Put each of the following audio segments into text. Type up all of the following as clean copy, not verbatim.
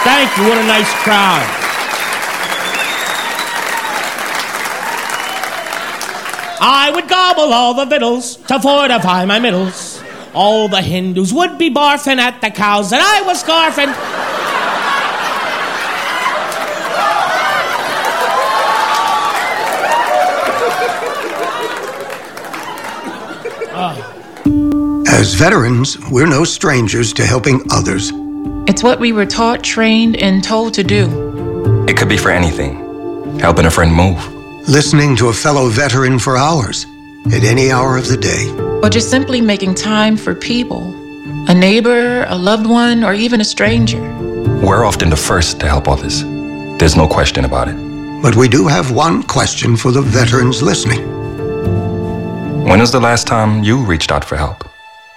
Thank you. What a nice crowd. I would gobble all the victuals to fortify my middles. All the Hindus would be barfing at the cows that I was scarfing. As veterans, we're no strangers to helping others. It's what we were taught, trained, and told to do. It could be for anything. Helping a friend move. Listening to a fellow veteran for hours, at any hour of the day. Or just simply making time for people. A neighbor, a loved one, or even a stranger. We're often the first to help others. There's no question about it. But we do have one question for the veterans listening. When was the last time you reached out for help?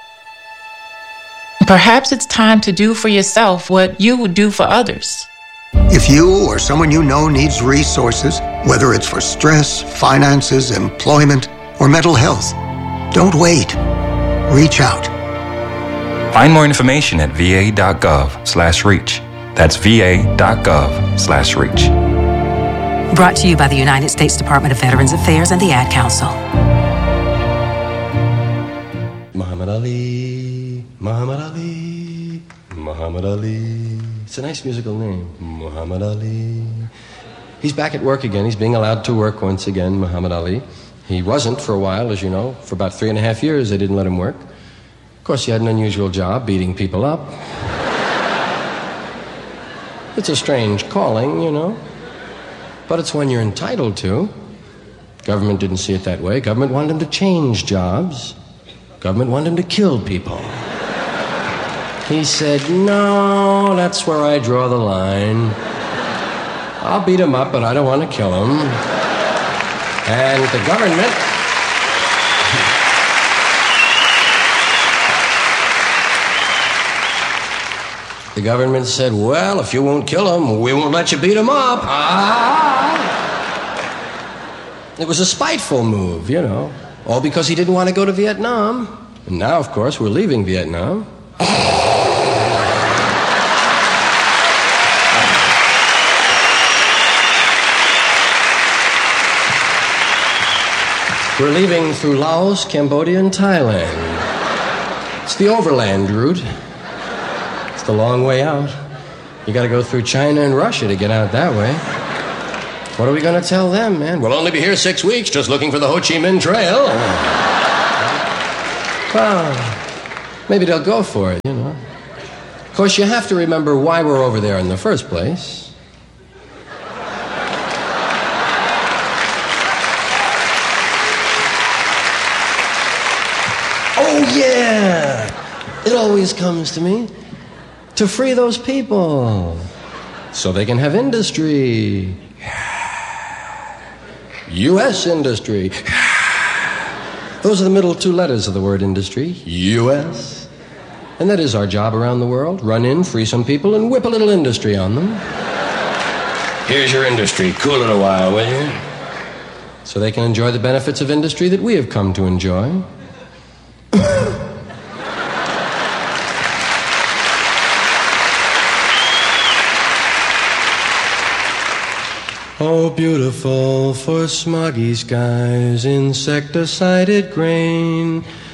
Perhaps it's time to do for yourself what you would do for others. If you or someone you know needs resources, whether it's for stress, finances, employment, or mental health, don't wait. Reach out. Find more information at va.gov/reach. That's va.gov/reach. Brought to you by the United States Department of Veterans Affairs and the Ad Council. Muhammad Ali, Muhammad Ali, Muhammad Ali. It's a nice musical name, Muhammad Ali. He's back at work again. He's being allowed to work once again, Muhammad Ali. He wasn't for a while, as you know. For about 3.5 years, they didn't let him work. Of course, he had an unusual job, beating people up. It's a strange calling, you know. But it's one you're entitled to. Government didn't see it that way. Government wanted him to change jobs. Government wanted him to kill people. He said, no, that's where I draw the line. I'll beat him up, but I don't want to kill him. And the government... The government said, well, if you won't kill him, we won't let you beat him up. It was a spiteful move, you know. All because he didn't want to go to Vietnam. And now, of course, we're leaving Vietnam. We're leaving through Laos, Cambodia, and Thailand. It's the overland route. It's the long way out. You gotta go through China and Russia to get out that way. What are we gonna tell them, man? We'll only be here 6 weeks just looking for the Ho Chi Minh Trail. Well, maybe they'll go for it, you know. Of course, you have to remember why we're over there in the first place. Oh, yeah! It always comes to me. To free those people. So they can have industry. U.S. industry. Those are the middle two letters of the word industry. U.S. And that is our job around the world. Run in, free some people, and whip a little industry on them. Here's your industry. Cool it a while, will you? So they can enjoy the benefits of industry that we have come to enjoy. Oh, beautiful for smoggy skies, insecticided grain,